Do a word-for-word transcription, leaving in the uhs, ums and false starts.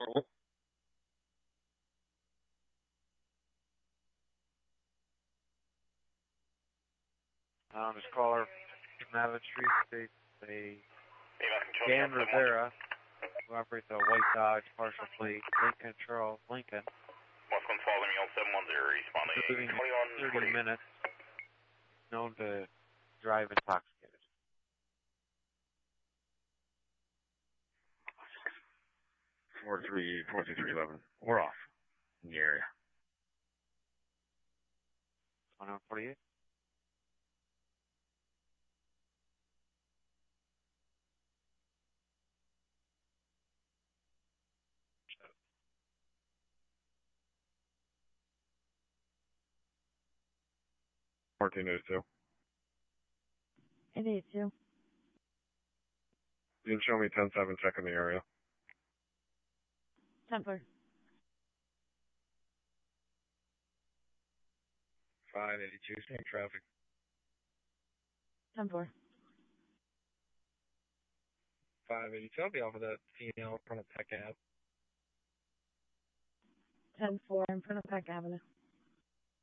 Um, this caller from Abbott Street states a Dan Rivera, who operates a white Dodge partial fleet, Lincoln Charles Lincoln, leaving in thirty minutes, known to drive intoxicated. Four three four three three eleven. We're off in the area. twenty-one forty-eight. fourteen eighty-two. eight eighty-two. You can show me ten seven, check in the area. ten four. five eighty-two, same traffic. ten four. five eighty-two, I'll be off of that female in front of Peck Ave. ten four in front of Peck Avenue.